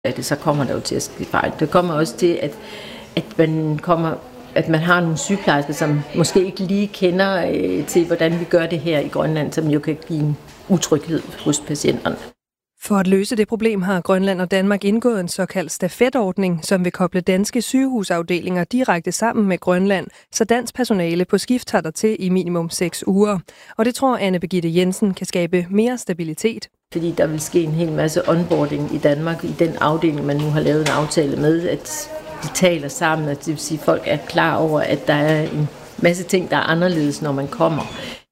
Så kommer der jo til at ske fejl. Det kommer også til, at man har nogle sygeplejersker, som måske ikke lige kender til, hvordan vi gør det her i Grønland, som jo kan give en utryghed hos patienterne. For at løse det problem har Grønland og Danmark indgået en såkaldt stafetordning, som vil koble danske sygehusafdelinger direkte sammen med Grønland, så dansk personale på skift tager der til i minimum 6 uger. Og det tror Anne Birgitte Jensen kan skabe mere stabilitet. Fordi der vil ske en hel masse onboarding i Danmark i den afdeling, man nu har lavet en aftale med, at de taler sammen, og det vil sige, at folk er klar over, at der er en masse ting, der er anderledes, når man kommer.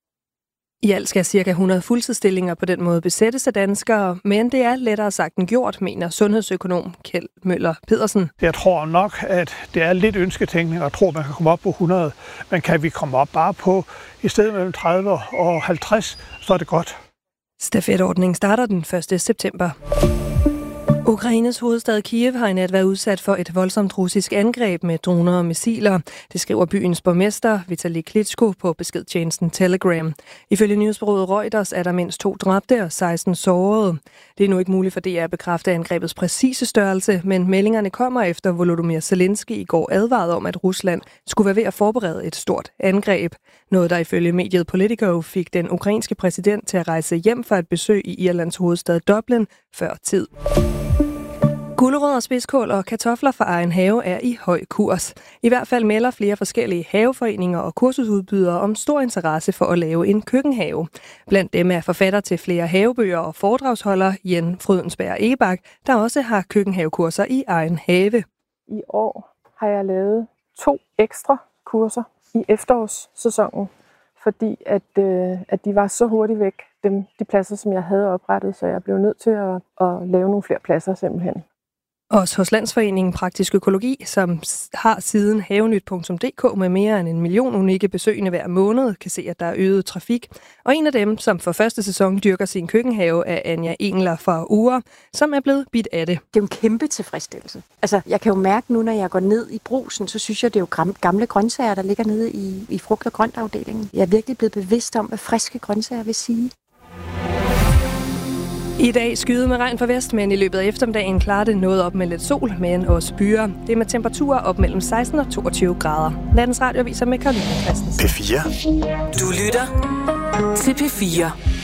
I alt skal ca. 100 fuldtidsstillinger på den måde besættes af danskere, men det er lettere sagt end gjort, mener sundhedsøkonom Kjeld Møller Pedersen. Jeg tror nok, at det er lidt ønsketænkning, og tror, man kan komme op på 100, men kan vi komme op bare på i stedet mellem 30 og 50, så er det godt. Stafetordningen starter den 1. september. Ukraines hovedstad Kiev har i nat været udsat for et voldsomt russisk angreb med droner og missiler. Det skriver byens borgmester Vitali Klitschko på beskedtjenesten Telegram. Ifølge nyhedsbureauet Reuters er der mindst 2 dræbte og 16 sårede. Det er nu ikke muligt for DR at bekræfte angrebets præcise størrelse, men meldingerne kommer efter Volodymyr Zelensky i går advarede om, at Rusland skulle være ved at forberede et stort angreb. Noget, der ifølge mediet Politico fik den ukrainske præsident til at rejse hjem for et besøg i Irlands hovedstad Dublin før tid. Gulerødder, spidskål og kartofler fra egen have er i høj kurs. I hvert fald melder flere forskellige haveforeninger og kursusudbydere om stor interesse for at lave en køkkenhave. Blandt dem er forfatter til flere havebøger og foredragsholder Jen Frydensberg Egebak, der også har køkkenhavekurser i egen have. I år har jeg lavet 2 ekstra kurser i efterårssæsonen, fordi at de var så hurtigt væk, de pladser, som jeg havde oprettet, så jeg blev nødt til at lave nogle flere pladser simpelthen. Også hos Landsforeningen Praktisk Økologi, som har siden havenyt.dk med mere end 1 million unikke besøgende hver måned, kan se, at der er øget trafik. Og en af dem, som for første sæson dyrker sin køkkenhave, er Anja Engler fra Ure, som er blevet bidt af det. Det er jo en kæmpe tilfredsstillelse. Altså, jeg kan jo mærke nu, når jeg går ned i Brugsen, så synes jeg, det er jo gamle grøntsager, der ligger nede i frugt- og grøntafdelingen. Jeg er virkelig blevet bevidst om, hvad friske grøntsager vil sige. I dag skyder med regn fra vest, men i løbet af eftermiddagen klarer det noget op med lidt sol, men også byer. Det er med temperaturer op mellem 16 og 22 grader. Nattens radioaviser med Karoline Christensen. P4. Du lytter til P4.